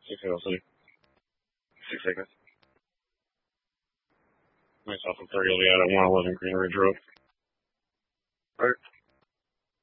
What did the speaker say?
6 seconds. Myself and 30 will be out at 111 Green Ridge Road. Alright.